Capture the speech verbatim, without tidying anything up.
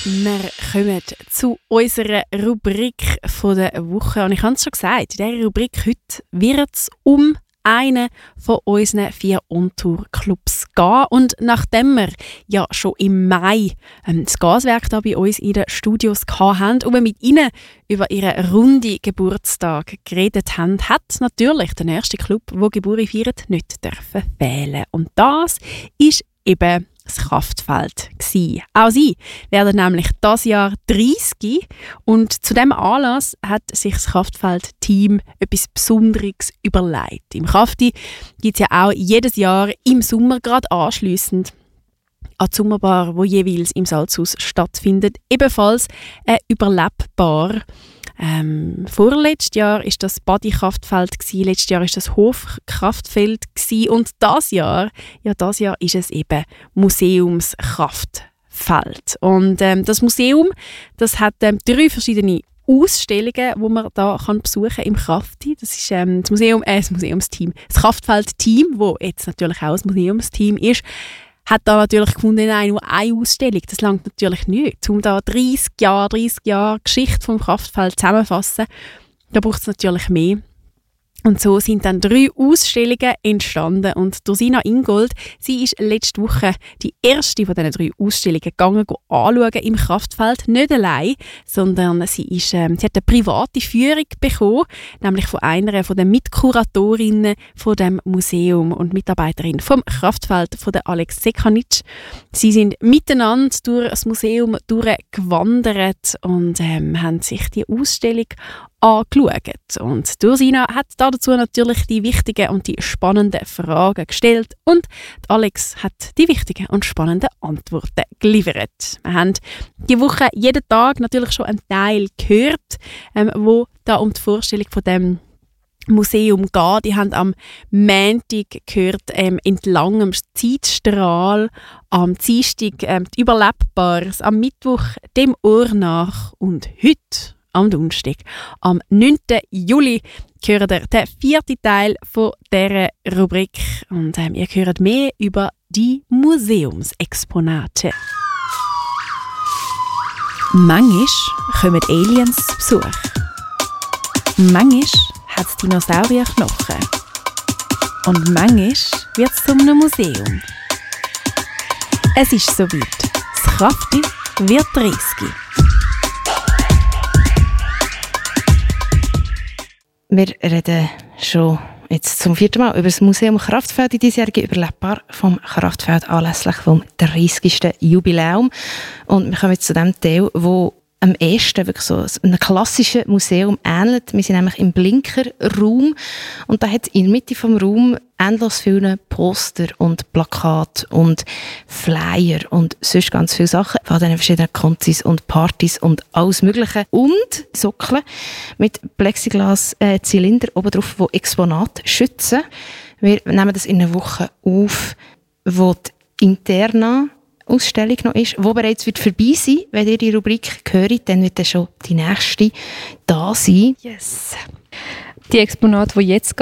Wir kommen zu unserer Rubrik von der Woche. Und ich habe es schon gesagt, in dieser Rubrik heute wird es um einen von unseren vier On-Tour-Clubs gehen. Und nachdem wir ja schon im Mai ähm, das Gaswerk da bei uns in den Studios hatten und wir mit ihnen über ihren runden Geburtstag geredet haben, hat natürlich der nächste Club, der Geburt feiert, nicht dürfen fehlen. Und das ist eben das Kraftfeld gsi. Auch sie werden nämlich dieses Jahr dreißig und zu diesem Anlass hat sich das Kraftfeld-Team etwas Besonderes überlegt. Im Krafti gibt es ja auch jedes Jahr im Sommer gerade anschliessend an die Sommerbar, wo jeweils im Salzhaus stattfindet, ebenfalls eine Überlebbar. Ähm, vorletztes Jahr war das Badi-Kraftfeld, letztes Jahr war das Hof-Kraftfeld und dieses Jahr, ja, dieses Jahr ist es eben Museumskraftfeld. Und ähm, das Museum, das hat ähm, drei verschiedene Ausstellungen, die man da kann besuchen im Krafti. Das ist ähm, das Museum, äh, das Museumsteam, das Kraftfeld-Team, das jetzt natürlich auch das Museumsteam ist, hat da natürlich gefunden, nein, nur eine Ausstellung. Das langt natürlich nicht. Um da dreißig Jahre, dreißig Jahre Geschichte vom Kraftfeld zusammenzufassen, da braucht es natürlich mehr. Und so sind dann drei Ausstellungen entstanden. Und Dorsina Ingold, sie ist letzte Woche die erste von diesen drei Ausstellungen gegangen, anschauen im Kraftfeld. Nicht allein, sondern sie, ist, ähm, sie hat eine private Führung bekommen, nämlich von einer von den Mitkuratorinnen von dem Museum und Mitarbeiterin vom Kraftfeld, von der Alex Sekanic. Sie sind miteinander durch das Museum durchgewandert und ähm, haben sich die Ausstellung angeschaut. Und Dorsina hat dazu natürlich die wichtigen und die spannenden Fragen gestellt und Alex hat die wichtigen und spannenden Antworten geliefert. Wir haben diese Woche jeden Tag natürlich schon einen Teil gehört, ähm, wo da um die Vorstellung von dem Museum geht. Die haben am Montag gehört, ähm, entlang am Zeitstrahl, am Dienstag ähm, die Überlebbares, am Mittwoch dem Ohr nach und heute am Donnerstag, am neunten Juli, hören ihr den vierten Teil von dieser Rubrik. Und ähm, ihr hört mehr über die Museumsexponate. Manchmal kommen Aliens zu Besuch. Manchmal hat es Dinosaurierknochen. Und manchmal wird es zu einem Museum. Es ist soweit. Das Krafti wird dreißig. Wir reden schon jetzt zum vierten Mal über das Museum Kraftfeld, die diesjährige Überlebbar vom Kraftfeld anlässlich vom dreißigsten Jubiläum. Und wir kommen jetzt zu dem Teil, wo am ehesten wirklich so einem klassischen Museum ähnelt. Wir sind nämlich im Blinker-Raum und da hat es in der Mitte des Raums endlos viele Poster und Plakate und Flyer und sonst ganz viele Sachen von diesen verschiedenen Konzis und Partys und alles Mögliche. Und Sockeln mit Plexiglas-Zylinder oben drauf, die Exponate schützen. Wir nehmen das in einer Woche auf, wo die Interna Ausstellung noch ist, die bereits wird vorbei sein wird. Wenn ihr die Rubrik hört, dann wird dann schon die nächste da sein. Yes. Die Exponate, die jetzt